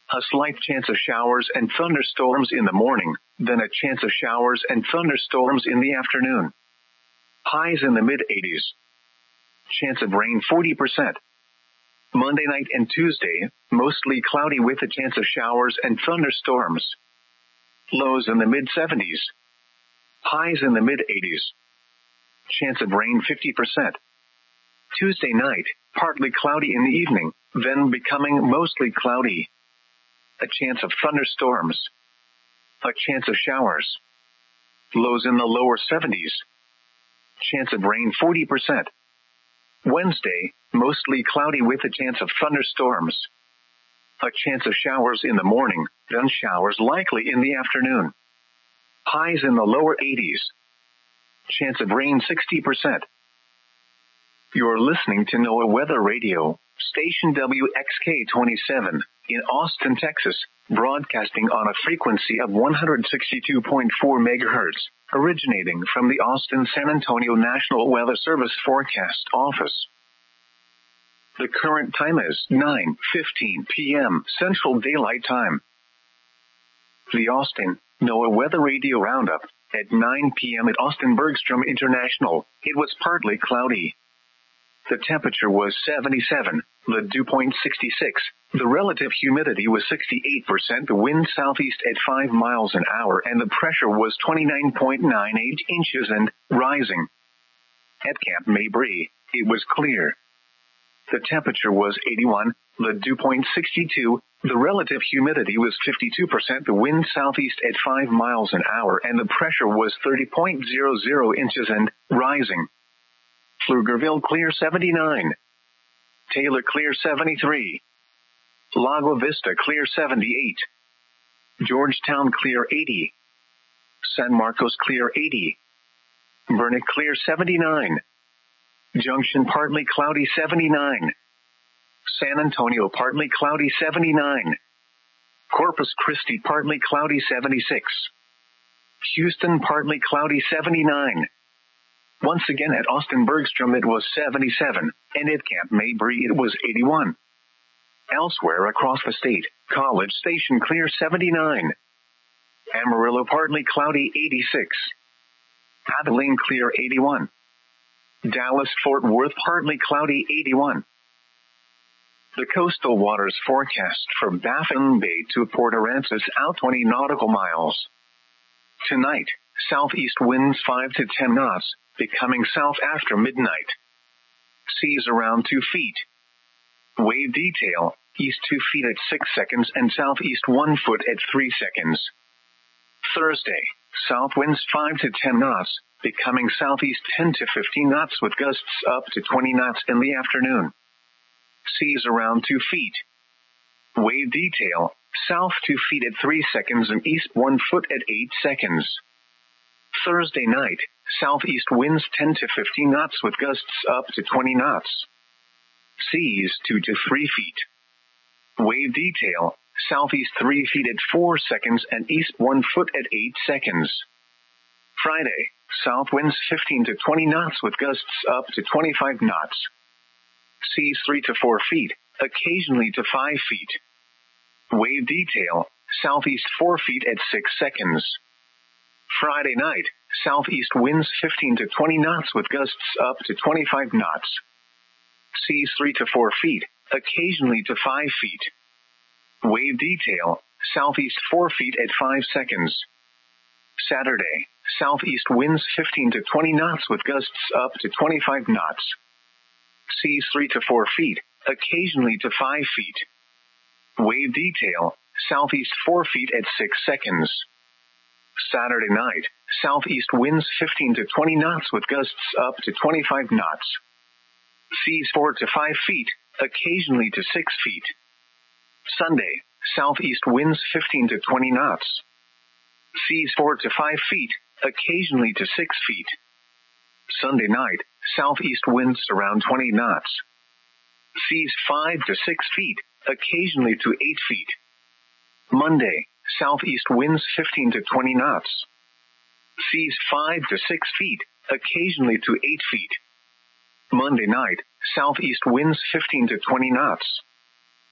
A slight chance of showers and thunderstorms in the morning, then a chance of showers and thunderstorms in the afternoon. Highs in the mid-80s. Chance of rain 40%. Monday night and Tuesday, mostly cloudy with a chance of showers and thunderstorms. Lows in the mid-70s. Highs in the mid-80s. Chance of rain 50%. Tuesday night, partly cloudy in the evening, then becoming mostly cloudy. A chance of thunderstorms. A chance of showers. Lows in the lower 70s. Chance of rain 40%. Wednesday, mostly cloudy with a chance of thunderstorms. A chance of showers in the morning, then showers likely in the afternoon. Highs in the lower 80s. Chance of rain 60%. You're listening to NOAA Weather Radio, station WXK-27, in Austin, Texas, broadcasting on a frequency of 162.4 megahertz, originating from the Austin-San Antonio National Weather Service Forecast Office. The current time is 9:15 p.m. Central Daylight Time. The Austin NOAA Weather Radio Roundup at 9 p.m. at Austin Bergstrom International. It was partly cloudy. The temperature was 77, the dew point 66, the relative humidity was 68%, the wind southeast at 5 miles an hour, and the pressure was 29.98 inches and rising. At Camp Mabry, it was clear. The temperature was 81, the dew point 62, the relative humidity was 52%, the wind southeast at 5 miles an hour, and the pressure was 30.00 inches and rising. Pflugerville clear 79. Taylor clear 73. Lago Vista clear 78. Georgetown clear 80. San Marcos clear 80. Burnet clear 79. Junction partly cloudy 79. San Antonio partly cloudy 79. Corpus Christi partly cloudy 76. Houston partly cloudy 79. Once again at Austin Bergstrom it was 77, and at Camp Mabry it was 81. Elsewhere across the state, College Station clear 79. Amarillo partly cloudy 86. Abilene clear 81. Dallas-Fort Worth partly cloudy 81. The coastal waters forecast for Baffin Bay to Port Aransas out 20 nautical miles. Tonight, southeast winds 5 to 10 knots, becoming south after midnight. Seas around 2 feet. Wave detail, east 2 feet at 6 seconds and southeast 1 foot at 3 seconds. Thursday, south winds 5 to 10 knots, becoming southeast 10 to 15 knots with gusts up to 20 knots in the afternoon. Seas around 2 feet. Wave detail, south 2 feet at 3 seconds and east 1 foot at 8 seconds. Thursday night, southeast winds 10 to 15 knots with gusts up to 20 knots. Seas 2 to 3 feet. Wave detail, southeast 3 feet at 4 seconds and east 1 foot at 8 seconds. Friday, south winds 15 to 20 knots with gusts up to 25 knots. Seas 3 to 4 feet, occasionally to 5 feet. Wave detail, southeast 4 feet at 6 seconds. Friday night, southeast winds 15 to 20 knots with gusts up to 25 knots. Seas 3 to 4 feet, occasionally to 5 feet. Wave detail, southeast 4 feet at 5 seconds. Saturday, southeast winds 15 to 20 knots with gusts up to 25 knots. Seas 3 to 4 feet, occasionally to 5 feet. Wave detail, southeast 4 feet at 6 seconds. Saturday night, southeast winds 15 to 20 knots with gusts up to 25 knots. Seas 4 to 5 feet, occasionally to 6 feet. Sunday, southeast winds 15 to 20 knots. Seas 4 to 5 feet, occasionally to 6 feet. Sunday night, southeast winds around 20 knots. Seas 5 to 6 feet, occasionally to 8 feet. Monday, southeast winds 15 to 20 knots. Seas 5 to 6 feet, occasionally to 8 feet. Monday night, southeast winds 15 to 20 knots.